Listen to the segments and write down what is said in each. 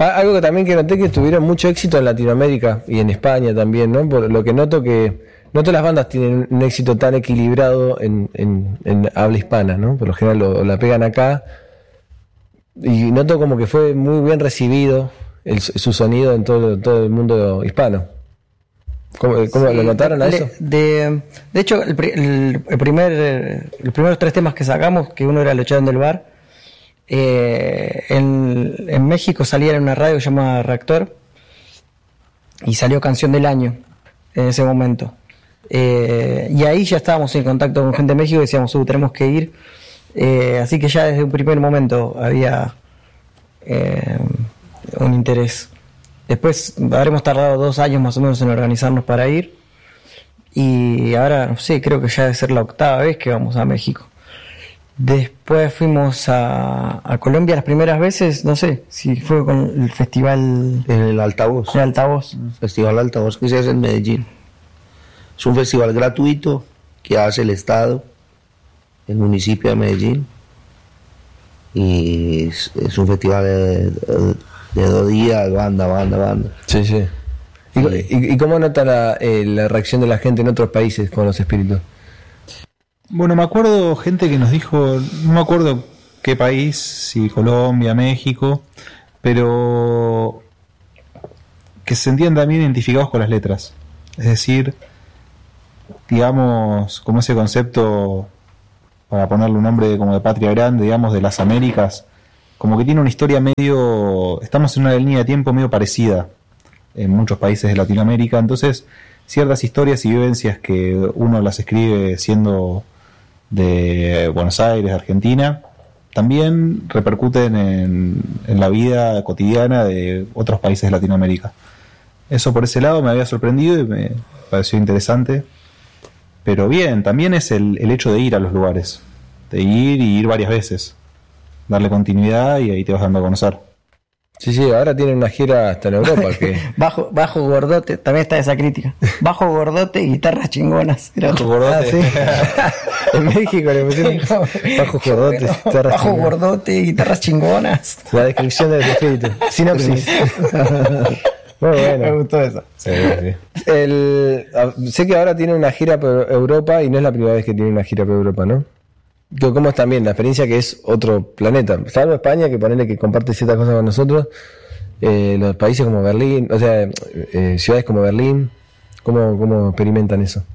Algo que también que noté que tuvieron mucho éxito en Latinoamérica y en España también, ¿no? Por lo que noto las bandas tienen un éxito tan equilibrado en habla hispana, ¿no? Por lo general la pegan acá y noto como que fue muy bien recibido su sonido en todo el mundo hispano. ¿Cómo lo notaron a eso? De hecho, los primeros 3 temas que sacamos, que uno era El Echaron del Bar, en México salía en una radio llamada Reactor y salió Canción del Año en ese momento. Y ahí ya estábamos en contacto con gente de México y decíamos, tenemos que ir. Así que ya desde un primer momento había un interés. Después habremos tardado 2 años más o menos en organizarnos para ir. Y ahora, no sé, creo que ya debe ser la 8ª vez que vamos a México. Después fuimos a Colombia las primeras veces, no sé si fue con el festival... En el Altavoz. El Altavoz. Festival Altavoz que se hace en Medellín. Es un festival gratuito que hace el Estado, el municipio de Medellín. Y es un festival de 2 días, banda. Sí, sí. ¿Y cómo nota la reacción de la gente en otros países con Los Espíritus? Bueno, me acuerdo gente que nos dijo, no me acuerdo qué país, si Colombia, México, pero que se sentían también identificados con las letras. Es decir, digamos, como ese concepto, para ponerle un nombre como de patria grande, digamos, de las Américas, como que tiene una historia medio, estamos en una línea de tiempo medio parecida en muchos países de Latinoamérica, entonces ciertas historias y vivencias que uno las escribe siendo de Buenos Aires, Argentina, también repercuten en la vida cotidiana de otros países de Latinoamérica. Eso por ese lado me había sorprendido y me pareció interesante. Pero bien, también es el hecho de ir a los lugares, de ir varias veces, darle continuidad y ahí te vas dando a conocer. Sí, ahora tienen una gira hasta en Europa. Que... bajo gordote, también está esa crítica. Bajo gordote y guitarras chingonas. Bajo gordote. ¿Sí? En México le pusieron bajo gordote, bajo gordote y guitarras chingonas. La descripción del espíritu. Sinopsis. Muy bueno. Me gustó eso. Sí. Sé que ahora tiene una gira por Europa y no es la primera vez que tiene una gira por Europa, ¿no? ¿Cómo es también la experiencia que es otro planeta? Salvo España, que ponele que comparte ciertas cosas con nosotros, los países como Berlín, o sea, ciudades como Berlín, ¿cómo experimentan eso?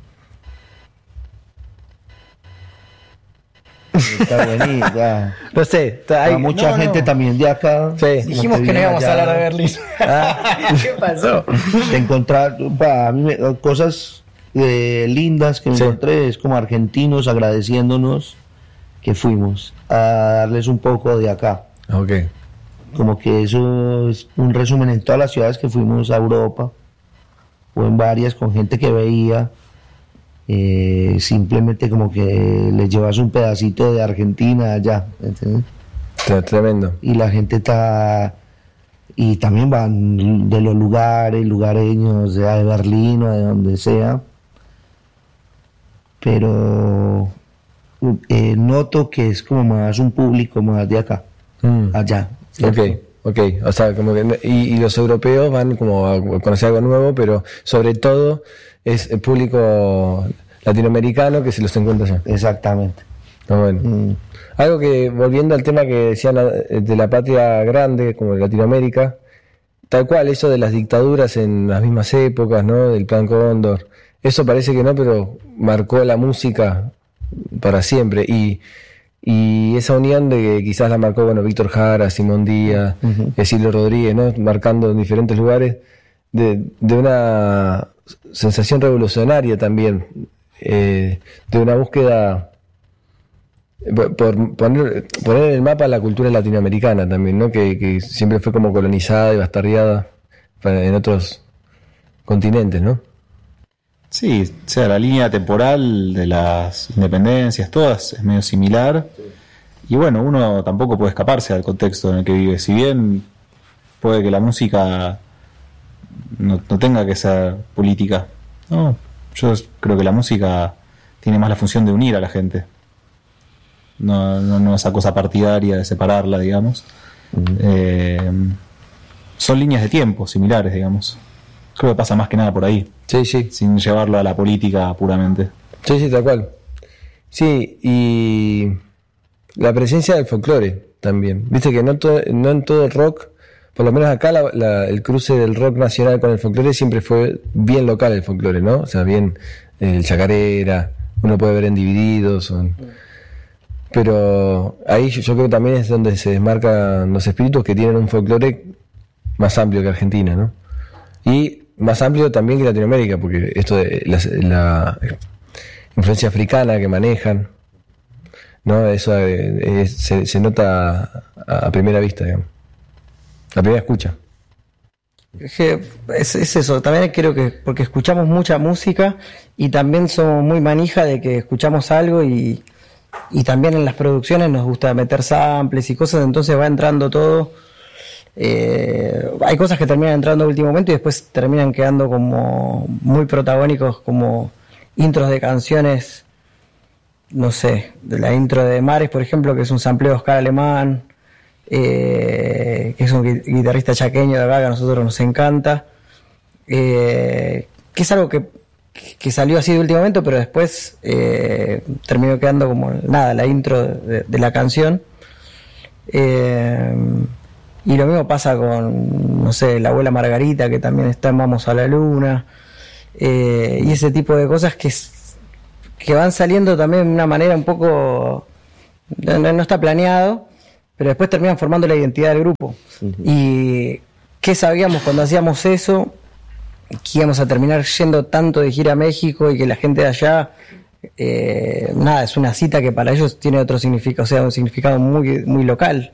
Está bonita. No sé, hay mucha gente también de acá. Sí. Dijimos que no íbamos a hablar de Berlín. ¿Qué pasó? De encontrar a mí cosas lindas que encontré, es como argentinos agradeciéndonos que fuimos a darles un poco de acá. Okay. Como que eso es un resumen en todas las ciudades que fuimos a Europa o en varias con gente que veía. Simplemente como que les llevas un pedacito de Argentina allá, ¿entiendes? Tremendo. Y la gente está, y también van de los lugareños, sea de Berlín o de donde sea, pero noto que es como más un público más de acá, allá. ¿cierto? Ok, o sea, como que y los europeos van como a conocer algo nuevo, pero sobre todo es el público latinoamericano que se los encuentra allá. Exactamente. Bueno. Algo que, volviendo al tema que decían de la patria grande, como de Latinoamérica, tal cual, eso de las dictaduras en las mismas épocas, ¿no? Del Plan Cóndor, eso parece que no, pero marcó la música para siempre, y esa unión de que quizás la marcó, Víctor Jara, Simón Díaz, Silvio Rodríguez, ¿no? Marcando en diferentes lugares, de una sensación revolucionaria también, de una búsqueda por poner en el mapa la cultura latinoamericana también, ¿no? Que siempre fue como colonizada y bastardeada en otros continentes, ¿no? Sí, o sea, la línea temporal de las independencias, todas, es medio similar. Y bueno, uno tampoco puede escaparse al contexto en el que vive. Si bien puede que la música no tenga que ser política, no, yo creo que la música tiene más la función de unir a la gente. No esa cosa partidaria de separarla, digamos. son líneas de tiempo similares, digamos. Creo que pasa más que nada por ahí. Sí, sí. Sin llevarlo a la política puramente. Sí, sí, tal cual. Sí, y la presencia del folclore también. Viste que no en todo el rock, por lo menos acá el cruce del rock nacional con el folclore siempre fue bien local el folclore, ¿no? O sea, bien el chacarera, uno puede ver en Divididos. Pero ahí yo creo que también es donde se desmarcan los espíritus que tienen un folclore más amplio que Argentina, ¿no? Y más amplio también que Latinoamérica, porque esto de la influencia africana que manejan, ¿no? Eso se nota a primera vista, digamos. A primera escucha. Es eso, también creo que porque escuchamos mucha música y también somos muy manija de que escuchamos algo y también en las producciones nos gusta meter samples y cosas, entonces va entrando todo. Hay cosas que terminan entrando a último momento y después terminan quedando como muy protagónicos, como intros de canciones, no sé, de la intro de Mares, por ejemplo, que es un sampleo de Oscar Alemán, que es un guitarrista chaqueño de acá que a nosotros nos encanta, que es algo que salió así de último momento, pero después terminó quedando como nada, la intro de la canción. Y lo mismo pasa con, no sé, la abuela Margarita, que también está en Vamos a la Luna, y ese tipo de cosas que van saliendo también de una manera un poco, no está planeado, pero después terminan formando la identidad del grupo. Uh-huh. Y ¿qué sabíamos cuando hacíamos eso? Que íbamos a terminar yendo tanto de gira a México y que la gente de allá, nada, es una cita que para ellos tiene otro significado, o sea, un significado muy, muy local.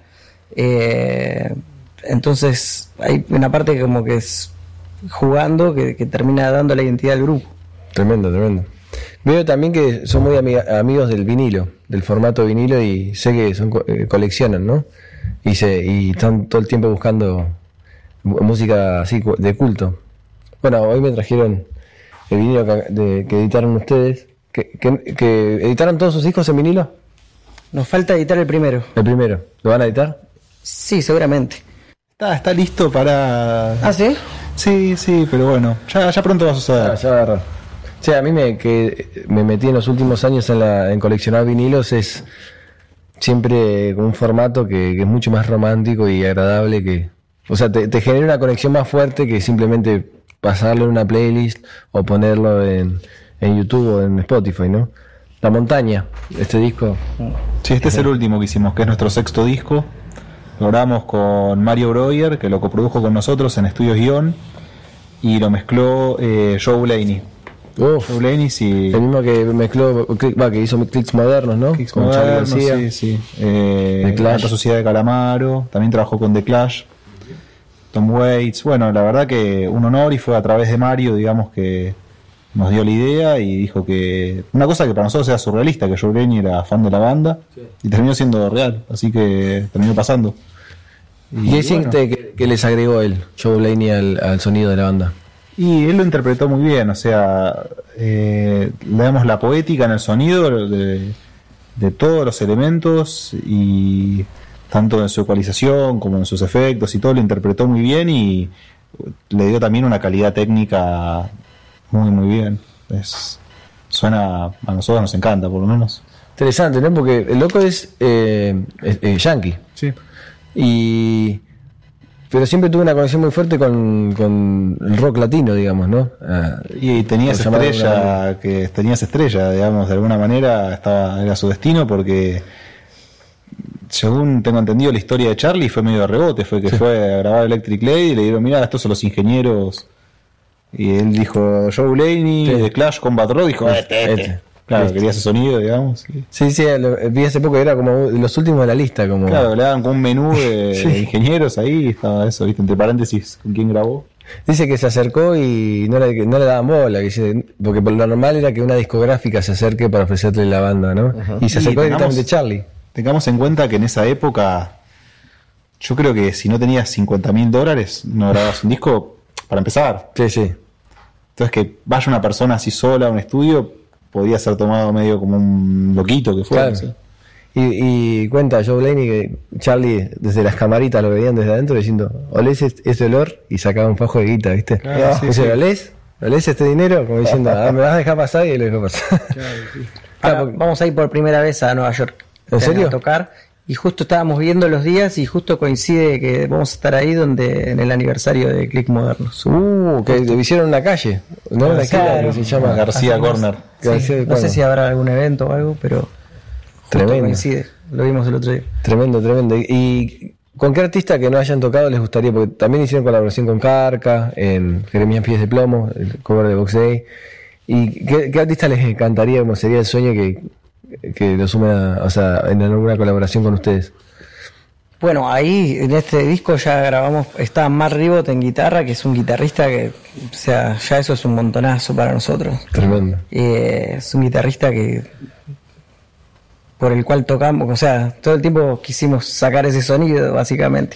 Entonces hay una parte que como que es jugando que termina dando la identidad del grupo. Tremendo. Veo también que son muy amigos del vinilo, del formato vinilo, y sé que coleccionan, ¿no? Y están todo el tiempo buscando música así de culto. Bueno, hoy me trajeron el vinilo que editaron ustedes. ¿Que editaron todos sus discos en vinilo? Nos falta editar el primero. ¿El primero? ¿Lo van a editar? Sí, seguramente. Está listo para... ¿Ah, sí? Sí, pero bueno, ya pronto va a suceder. Ya va a agarrar. O sea, a mí que me metí en los últimos años en coleccionar vinilos, es siempre con un formato que es mucho más romántico y agradable, o sea, te genera una conexión más fuerte que simplemente pasarlo en una playlist o ponerlo en YouTube o en Spotify, ¿no? La Montaña, este disco. Sí, este es el último que hicimos, que es nuestro 6º disco. Lo grabamos con Mario Breuer, que lo coprodujo con nosotros en Estudios Guión, y lo mezcló Joe Blaney. Joe Blaney, sí. El mismo que mezcló, que hizo Clicks Modernos, ¿no? Clicks Modernos, sí. La Alta Sociedad de Calamaro, también trabajó con The Clash, Tom Waits. Bueno, la verdad que un honor, y fue a través de Mario, digamos, que nos dio la idea y dijo que una cosa que para nosotros era surrealista, que Joe Blaney era fan de la banda, y terminó siendo real, así que terminó pasando. ¿Y qué siente que les agregó él, Joe Blaney, al sonido de la banda? Y él lo interpretó muy bien, o sea, le damos la poética en el sonido de todos los elementos, y tanto en su ecualización como en sus efectos y todo, lo interpretó muy bien y le dio también una calidad técnica muy bien. Suena, a nosotros nos encanta, por lo menos. Interesante, ¿no? Porque el loco es yankee. Sí. Pero siempre tuve una conexión muy fuerte con el rock latino, digamos, ¿no? Y tenías estrella, digamos, de alguna manera era su destino, porque según tengo entendido la historia de Charlie fue medio de rebote, fue a grabar Electric Lady y le dijeron, mira, estos son los ingenieros, y él dijo Joe Blaney, de Clash, Combat Rock, dijo claro, quería ese sonido, digamos. Sí, vi hace poco, era como los últimos de la lista. Claro, le daban como un menú de ingenieros ahí, estaba eso, ¿viste? Entre paréntesis, ¿con quién grabó? Dice que se acercó y no le daban bola, porque por lo normal era que una discográfica se acerque para ofrecerle la banda, ¿no? Uh-huh. Y se acercó directamente Charlie. Tengamos en cuenta que en esa época, yo creo que si no tenías $50,000, no grababas un disco para empezar. Sí. Entonces, que vaya una persona así sola a un estudio podía ser tomado medio como un loquito que fuera. Claro. Y cuenta Joe Blaney que Charlie desde las camaritas lo veían desde adentro diciendo, ¿olés ese olor? Y sacaba un fajo de guita, ¿viste? Claro, sí, Dice, sí. ¿olés este dinero? Como diciendo, me vas a dejar pasar, y lo dejó pasar. Ahora, vamos a ir por primera vez a Nueva York. ¿En serio? A tocar. Y justo estábamos viendo los días y justo coincide que vamos a estar ahí en el aniversario de Click Modernos. Que le hicieron una calle, ¿no? Una claro. calle que se llama García Corner. García No sé Corner. si habrá algún evento o algo, pero justo Tremendo. coincide. Lo vimos el otro día. Tremendo. ¿Y con qué artista que no hayan tocado les gustaría? Porque también hicieron colaboración con Carca, en Jeremías Pies de Plomo, el cover de Box Day. ¿Y qué artista les encantaría, como sería el sueño que lo sumen en alguna colaboración con ustedes? Bueno, ahí en este disco ya grabamos, está Matt Ribot en guitarra, que es un guitarrista que, o sea, ya eso es un montonazo para nosotros. Tremendo. Es un guitarrista por el cual tocamos, o sea, todo el tiempo quisimos sacar ese sonido, básicamente.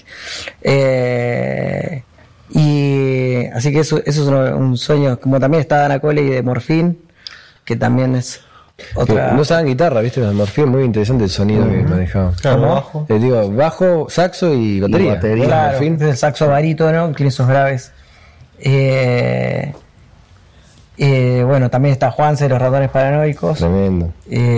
Y así que eso es un sueño, como también está Dana Coley de Morphine, que también es otra... Que no usaban guitarra, ¿viste? Los Morphine, muy interesante el sonido que manejaban. Claro, bajo. Digo, bajo, saxo y batería. Claro, Morphine. el saxo barítono, esos graves. Bueno, también está Juanse de los Ratones Paranoicos. Tremendo.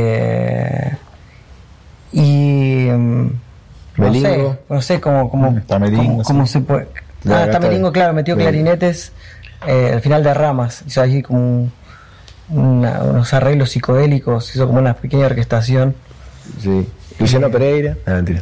Melingo. No sé cómo Está Melingo, cómo sí. se puede. La Está gata Melingo, claro, metió Melingo. clarinetes al final de Ramas. Hizo ahí como unos arreglos psicodélicos, hizo como una pequeña orquestación. Sí. Luciano Pereira. Mentira.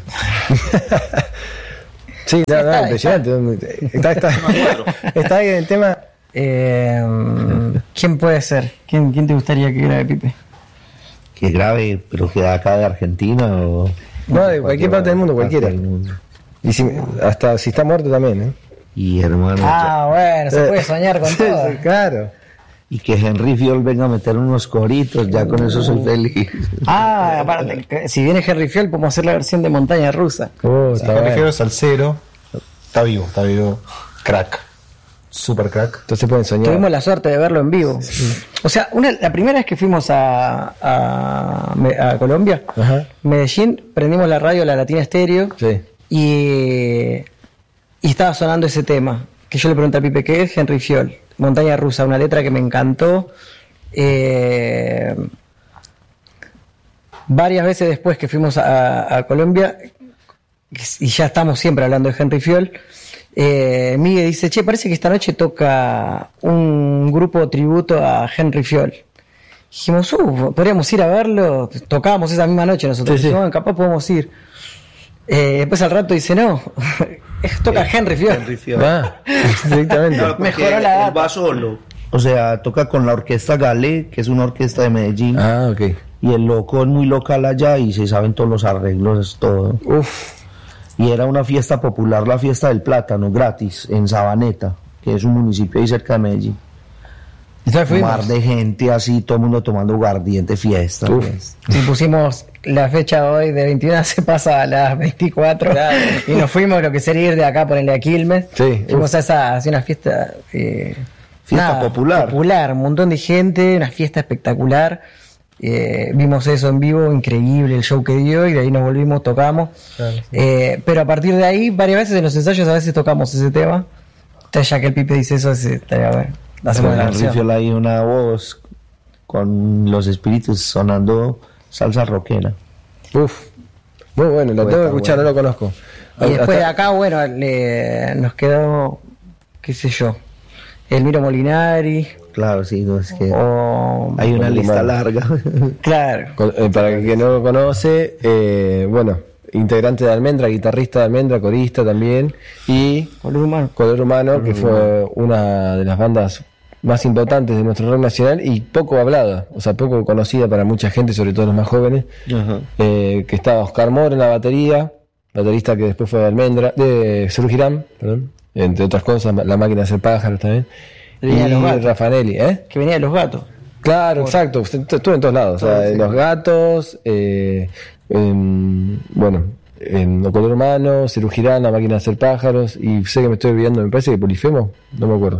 Sí, no, impresionante. Está ahí en el tema. ¿Quién puede ser? ¿Quién te gustaría que grabe, Pipe? Que grave, pero que de acá de Argentina o... No, de cualquier parte del mundo, cualquiera. Parte del mundo. Y hasta si está muerto también, ¿eh? Y hermano, Bueno, se puede soñar con Sí, todo. sí, claro. y que Henry Fiol venga a meter unos coritos, ya con eso soy feliz. Aparte, si viene Henry Fiol, podemos hacer la versión de Montaña Rusa. Está Me refiero bueno. a Salsero. Está vivo. Crack. Super crack. Entonces pueden soñar. Tuvimos la suerte de verlo en vivo. O sea, la primera vez que fuimos a Colombia, Ajá. Medellín, prendimos la radio, la Latina Estéreo, Sí. y estaba sonando ese tema. Que yo le pregunté a Pipe, ¿qué es? Henry Fiol, Montaña Rusa, una letra que me encantó. Varias veces después que fuimos a Colombia, y ya estamos siempre hablando de Henry Fiol, Miguel dice, che, parece que esta noche toca un grupo tributo a Henry Fiol. Dijimos, podríamos ir a verlo. Tocábamos esa misma noche nosotros. Sí, sí. Dijimos, capaz podemos ir. Después al rato dice, no, toca Henry Fiol. Henry Fiol. Va, directamente. Claro, porque Mejoró la data. él va solo. O sea, toca con la orquesta Galé, que es una orquesta de Medellín. Ah, ok. Y el loco es muy local allá y se saben todos los arreglos, todo. Uf. Y era una fiesta popular, la fiesta del plátano, gratis, en Sabaneta, que es un municipio ahí cerca de Medellín. Entonces Un mar fuimos. de gente así, todo el mundo tomando aguardiente, fiesta. Uf. pues. Si pusimos la fecha hoy de 21 se pasa a las 24 y nos fuimos, lo que sería ir de acá, ponerle a Quilmes. Sí, Fuimos a una fiesta. Fiesta popular. Popular, un montón de gente, una fiesta espectacular. Vimos eso en vivo, increíble el show que dio, y de ahí nos volvimos, tocamos. Claro. Pero a partir de ahí, varias veces en los ensayos, a veces tocamos ese tema. Entonces, ya que el Pipe dice eso, estaría bueno. Hacemos Con la Henry versión. Fiol hay una voz con los espíritus sonando salsa rockera. Uf. Muy bueno, lo Pues tengo que está escuchar, bueno. no lo conozco. Y después de Hasta- acá, bueno, nos quedó, qué sé yo, Elmiro Molinari, Claro, sí, no es que o... hay una Con lista Limón. larga. Claro. Para el que no lo conoce, bueno, integrante de Almendra, guitarrista de Almendra, corista también, y Color Humano. Color Humano, que fue una de las bandas más importantes de nuestro rock nacional y poco hablada, o sea, poco conocida para mucha gente, sobre todo los más jóvenes, que estaba Oscar Mora en la baterista que después fue de Almendra, de Cerú Girán, perdón, entre otras cosas, La Máquina de Hacer Pájaros también, Venía y Los Gatos. Rafanelli, Que venía de Los Gatos. Claro, exacto, estuve en todos lados, o sea, en Los Gatos, bueno, en Color Humano, Cerú Girán, La Máquina de Hacer Pájaros, y sé que me estoy olvidando, me parece que Polifemo, no me acuerdo,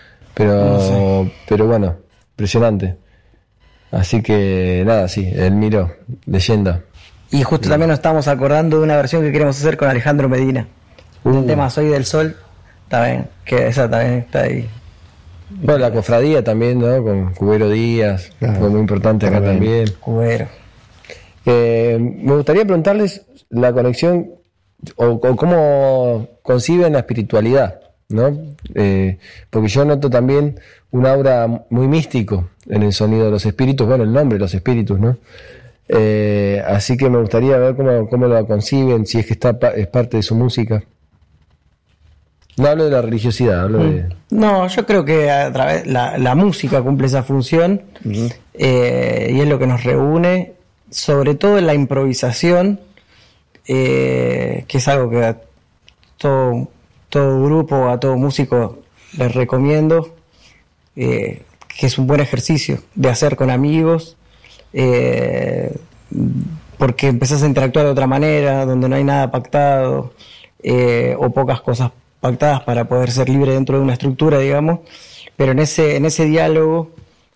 pero bueno, impresionante. Así que nada, sí, Elmiro, leyenda. Y justo también nos estamos acordando de una versión que queremos hacer con Alejandro Medina. El tema Soy del Sol, también, que esa también está ahí. Bueno, la cofradía también, ¿no? Con Cubero Díaz, Claro. fue muy importante acá también. Cubero. Me gustaría preguntarles la conexión o cómo conciben la espiritualidad, ¿no? Porque yo noto también un aura muy místico en el sonido de los espíritus, bueno, el nombre de los espíritus, ¿no? Así que me gustaría ver cómo lo conciben, si es que es parte de su música. No hablo de la religiosidad, hablo de... No, yo creo que a través la música cumple esa función y es lo que nos reúne, sobre todo en la improvisación, que es algo que a todo grupo, a todo músico les recomiendo, que es un buen ejercicio de hacer con amigos, porque empezás a interactuar de otra manera, donde no hay nada pactado o pocas cosas pactadas para poder ser libre dentro de una estructura, digamos, pero en ese diálogo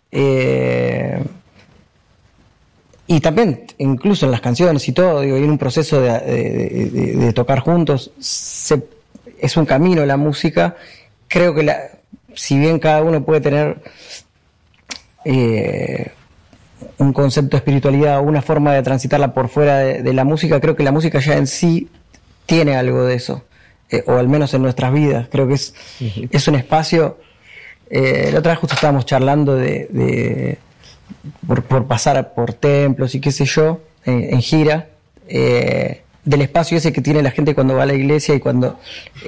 y también incluso en las canciones y todo, digo, y en un proceso de tocar juntos, es un camino la música. Creo que si bien cada uno puede tener un concepto de espiritualidad o una forma de transitarla por fuera de la música, creo que la música ya en sí tiene algo de eso, o al menos en nuestras vidas. Creo que es un espacio. La otra vez justo estábamos charlando por pasar por templos y qué sé yo, en gira, del espacio ese que tiene la gente cuando va a la iglesia y cuando